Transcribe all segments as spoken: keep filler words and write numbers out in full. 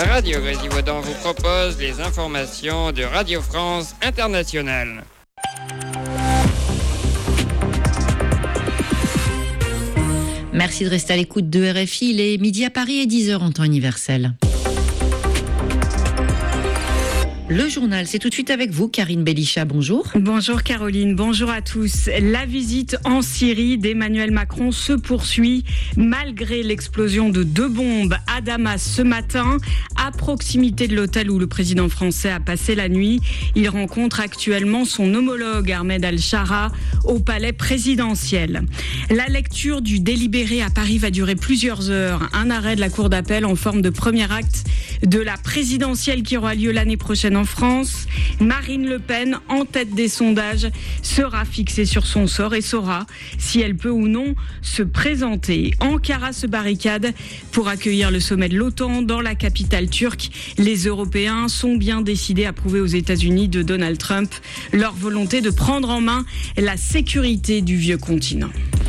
Radio Grésivaudan vous propose les informations de Radio France Internationale. Merci de rester à l'écoute de R F I. Il est midi à Paris et dix heures en temps universel. Le journal, c'est tout de suite avec vous, Karine Belisha, bonjour. Bonjour Caroline, bonjour à tous. La visite en Syrie d'Emmanuel Macron se poursuit malgré l'explosion de deux bombes à Damas ce matin, à proximité de l'hôtel où le président français a passé la nuit. Il rencontre actuellement son homologue Ahmed Al-Shara au palais présidentiel. La lecture du délibéré à Paris va durer plusieurs heures. Un arrêt de la cour d'appel en forme de premier acte de la présidentielle qui aura lieu l'année prochaine en France. Marine Le Pen, en tête des sondages, sera fixée sur son sort et saura si elle peut ou non se présenter. Ankara se barricade pour accueillir le sommet de l'OTAN dans la capitale turque. Les Européens sont bien décidés à prouver aux États-Unis de Donald Trump leur volonté de prendre en main la sécurité du vieux continent.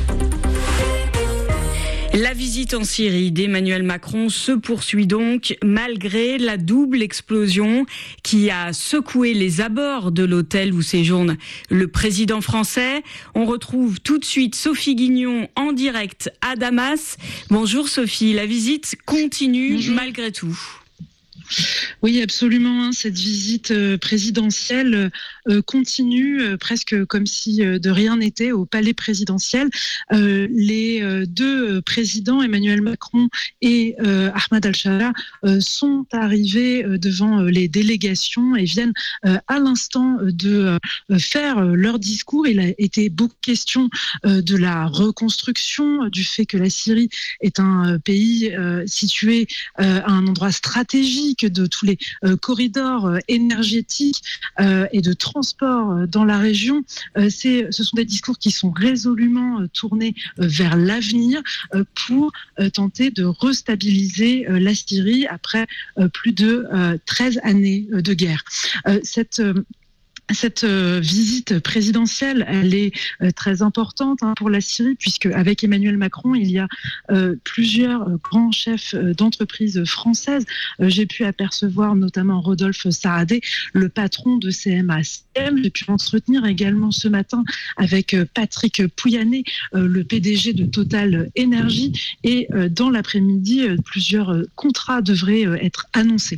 La visite en Syrie d'Emmanuel Macron se poursuit donc malgré la double explosion qui a secoué les abords de l'hôtel où séjourne le président français. On retrouve tout de suite Sophie Guignon en direct à Damas. Bonjour Sophie, la visite continue Bonjour. Malgré tout. Oui, absolument. Cette visite présidentielle continue presque comme si de rien n'était au palais présidentiel. Les deux présidents, Emmanuel Macron et Ahmed Al-Shara, sont arrivés devant les délégations et viennent à l'instant de faire leur discours. Il a été beaucoup question de la reconstruction, du fait que la Syrie est un pays situé à un endroit stratégique, de tous les euh, corridors euh, énergétiques euh, et de transport euh, dans la région. Euh, c'est, ce sont des discours qui sont résolument euh, tournés euh, vers l'avenir euh, pour euh, tenter de restabiliser euh, la Syrie après euh, plus de euh, treize années euh, de guerre. Euh, cette euh, Cette euh, visite présidentielle, elle est euh, très importante hein, pour la Syrie, puisque avec Emmanuel Macron, il y a euh, plusieurs euh, grands chefs euh, d'entreprises françaises. Euh, j'ai pu apercevoir notamment Rodolphe Saadé, le patron de C M A C M. J'ai pu m'entretenir également ce matin avec euh, Patrick Pouyanné, euh, le P D G de Total Énergie. Et euh, dans l'après-midi, euh, plusieurs euh, contrats devraient euh, être annoncés.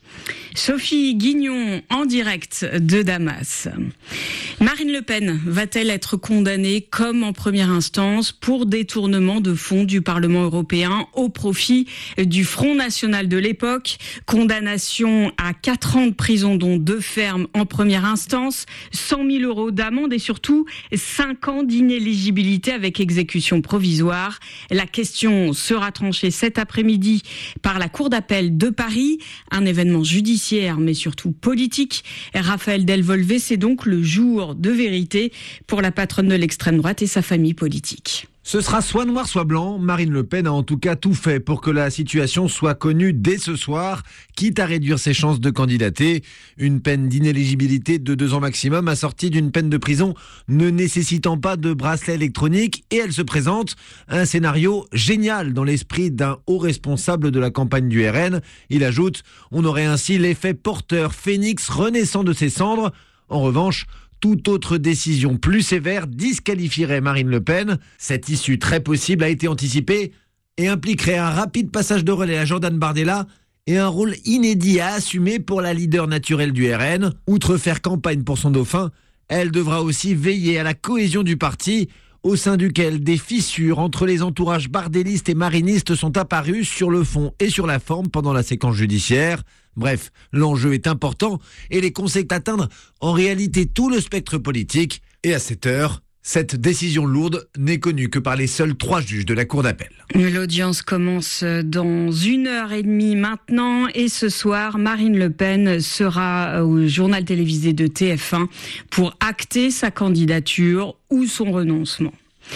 Sophie Guignon en direct de Damas. Marine Le Pen va-t-elle être condamnée comme en première instance pour détournement de fonds du Parlement européen au profit du Front National de l'époque? Condamnation à quatre ans de prison dont deux fermes en première instance, cent mille euros d'amende et surtout cinq ans d'inéligibilité avec exécution provisoire. La question sera tranchée cet après-midi par la Cour d'appel de Paris, un événement judiciaire mais surtout politique. Raphaël Delvolvé, c'est donc le jour de vérité pour la patronne de l'extrême droite et sa famille politique. Ce sera soit noir soit blanc. Marine Le Pen a en tout cas tout fait pour que la situation soit connue dès ce soir, quitte à réduire ses chances de candidater. Une peine d'inéligibilité de deux ans maximum assortie d'une peine de prison ne nécessitant pas de bracelet électronique, et elle se présente un scénario génial dans l'esprit d'un haut responsable de la campagne du R N. Il ajoute, on aurait ainsi l'effet porteur phénix renaissant de ses cendres. En revanche, toute autre décision plus sévère disqualifierait Marine Le Pen. Cette issue très possible a été anticipée et impliquerait un rapide passage de relais à Jordan Bardella et un rôle inédit à assumer pour la leader naturelle du R N. Outre faire campagne pour son dauphin, elle devra aussi veiller à la cohésion du parti, au sein duquel des fissures entre les entourages bardélistes et marinistes sont apparues sur le fond et sur la forme pendant la séquence judiciaire. Bref, l'enjeu est important et les conseils atteindre en réalité tout le spectre politique. Et à cette heure, cette décision lourde n'est connue que par les seuls trois juges de la Cour d'appel. L'audience commence dans une heure et demie maintenant et ce soir, Marine Le Pen sera au journal télévisé de T F un pour acter sa candidature ou son renoncement.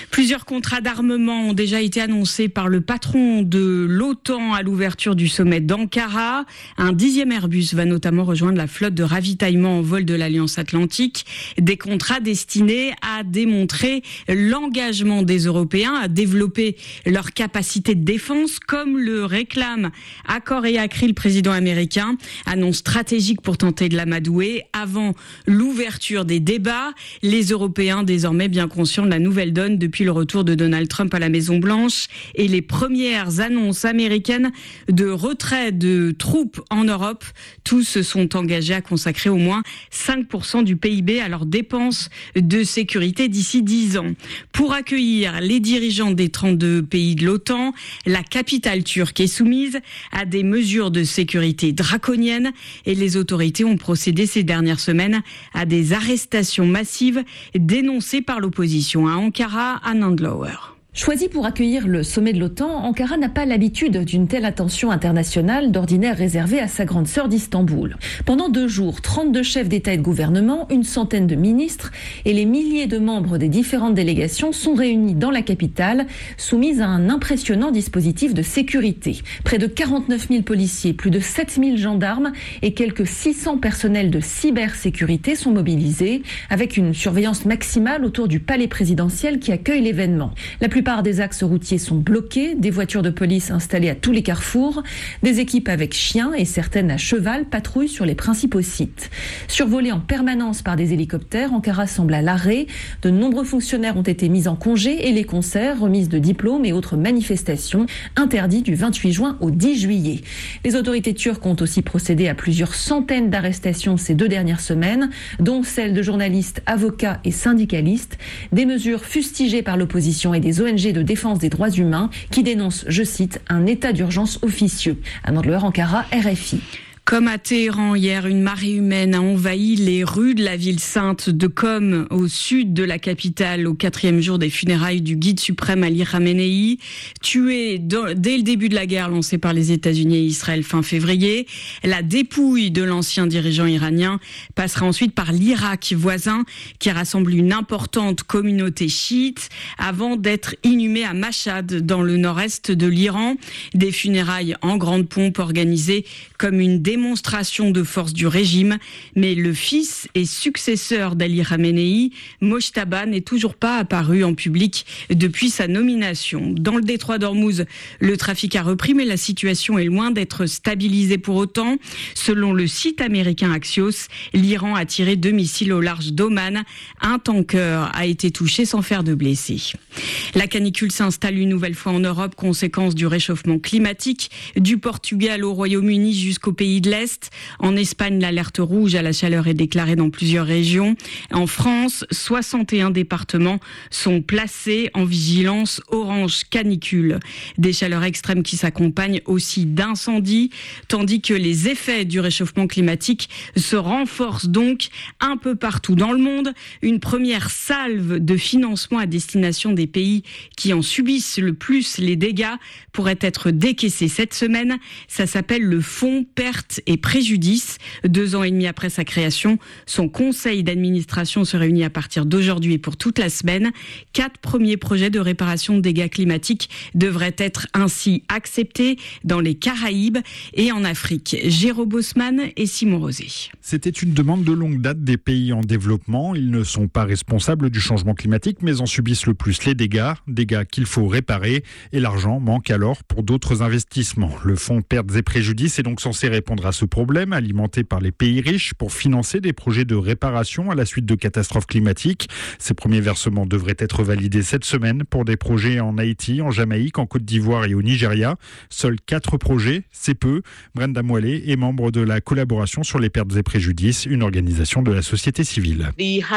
Plusieurs contrats d'armement ont déjà été annoncés par le patron de l'OTAN à l'ouverture du sommet d'Ankara. Un dixième Airbus va notamment rejoindre la flotte de ravitaillement en vol de l'Alliance Atlantique. Des contrats destinés à démontrer l'engagement des Européens à développer leur capacité de défense, comme le réclame à corps et à cri le président américain. Annonce stratégique pour tenter de l'amadouer avant l'ouverture des débats. Les Européens, désormais bien conscients de la nouvelle donne depuis le retour de Donald Trump à la Maison-Blanche et les premières annonces américaines de retrait de troupes en Europe. Tous se sont engagés à consacrer au moins cinq pour cent du P I B à leurs dépenses de sécurité d'ici dix ans. Pour accueillir les dirigeants des trente-deux pays de l'OTAN, la capitale turque est soumise à des mesures de sécurité draconiennes et les autorités ont procédé ces dernières semaines à des arrestations massives dénoncées par l'opposition. À Ankara, Anand Lauer. Choisi pour accueillir le sommet de l'OTAN, Ankara n'a pas l'habitude d'une telle attention internationale, d'ordinaire réservée à sa grande sœur d'Istanbul. Pendant deux jours, trente-deux chefs d'État et de gouvernement, une centaine de ministres et les milliers de membres des différentes délégations sont réunis dans la capitale, soumis à un impressionnant dispositif de sécurité. Près de quarante-neuf mille policiers, plus de sept mille gendarmes et quelques six cents personnels de cybersécurité sont mobilisés, avec une surveillance maximale autour du palais présidentiel qui accueille l'événement. La plupart des axes routiers sont bloqués, des voitures de police installées à tous les carrefours, des équipes avec chiens et certaines à cheval patrouillent sur les principaux sites. Survolés en permanence par des hélicoptères, Ankara semble à l'arrêt. De nombreux fonctionnaires ont été mis en congé et les concerts, remises de diplômes et autres manifestations interdits du vingt-huit juin au dix juillet. Les autorités turques ont aussi procédé à plusieurs centaines d'arrestations ces deux dernières semaines, dont celles de journalistes, avocats et syndicalistes. Des mesures fustigées par l'opposition et des O N G de défense des droits humains qui dénoncent, je cite, un état d'urgence officieux. Anand Lauer, Ankara, R F I. Comme à Téhéran hier, une marée humaine a envahi les rues de la ville sainte de Qom, au sud de la capitale, au quatrième jour des funérailles du guide suprême Ali Khamenei, tué dès le début de la guerre lancée par les États-Unis et Israël fin février. La dépouille de l'ancien dirigeant iranien passera ensuite par l'Irak voisin, qui rassemble une importante communauté chiite, avant d'être inhumé à Mashhad, dans le nord-est de l'Iran. Des funérailles en grande pompe organisées comme une démonstration démonstration de force du régime, mais le fils et successeur d'Ali Khamenei, Mojtaba, n'est toujours pas apparu en public depuis sa nomination. Dans le détroit d'Ormuz, le trafic a repris, mais la situation est loin d'être stabilisée pour autant. Selon le site américain Axios, l'Iran a tiré deux missiles au large d'Oman. Un tanker a été touché sans faire de blessés. La canicule s'installe une nouvelle fois en Europe, conséquence du réchauffement climatique, du Portugal au Royaume-Uni jusqu'au pays de l'Est. En Espagne, l'alerte rouge à la chaleur est déclarée dans plusieurs régions. En France, soixante et un départements sont placés en vigilance orange canicule. Des chaleurs extrêmes qui s'accompagnent aussi d'incendies, tandis que les effets du réchauffement climatique se renforcent donc un peu partout dans le monde. Une première salve de financement à destination des pays qui en subissent le plus les dégâts pourrait être décaissée cette semaine. Ça s'appelle le Fonds Pertes et Préjudices. Deux ans et demi après sa création, son conseil d'administration se réunit à partir d'aujourd'hui et pour toute la semaine. Quatre premiers projets de réparation de dégâts climatiques devraient être ainsi acceptés dans les Caraïbes et en Afrique. Jérôme Bosman et Simon Rosé. C'était une demande de longue date des pays en développement. Ils ne sont pas responsables du changement climatique, mais en subissent le plus les dégâts, dégâts qu'il faut réparer. Et l'argent manque alors pour d'autres investissements. Le fonds Pertes et Préjudices est donc censé répondre à ce problème, alimenté par les pays riches pour financer des projets de réparation à la suite de catastrophes climatiques. Ces premiers versements devraient être validés cette semaine pour des projets en Haïti, en Jamaïque, en Côte d'Ivoire et au Nigeria. Seuls quatre projets, c'est peu. Brenda Moillet est membre de la collaboration sur les pertes et préjudices, une organisation de la société civile.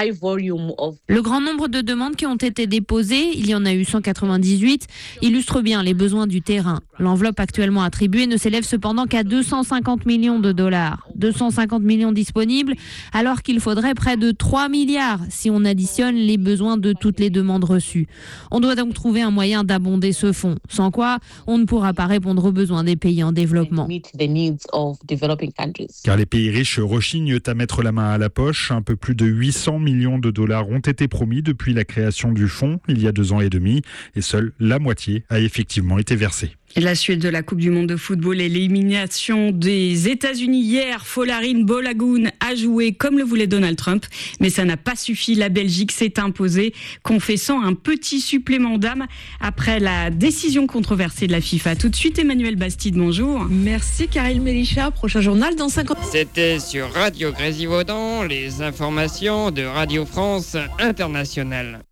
Le grand nombre de demandes qui ont été déposées, il y en a eu cent quatre-vingt-dix-huit, illustre bien les besoins du terrain. L'enveloppe actuellement attribuée ne s'élève cependant qu'à deux cent cinquante millions millions de dollars. deux cent cinquante millions disponibles, alors qu'il faudrait près de trois milliards si on additionne les besoins de toutes les demandes reçues. On doit donc trouver un moyen d'abonder ce fonds, sans quoi on ne pourra pas répondre aux besoins des pays en développement. Car les pays riches rechignent à mettre la main à la poche. Un peu plus de huit cents millions de dollars ont été promis depuis la création du fonds, il y a deux ans et demi, et seule la moitié a effectivement été versée. Et la suite de la Coupe du Monde de football et l'élimination des États-Unis hier, Folarin Balogun a joué comme le voulait Donald Trump, mais ça n'a pas suffi. La Belgique s'est imposée, confessant un petit supplément d'âme après la décision controversée de la FIFA. Tout de suite, Emmanuel Bastide, bonjour. Merci Karine Mélicha, prochain journal dans cinquante. C'était sur Radio Grésivaudan, les informations de Radio France Internationale.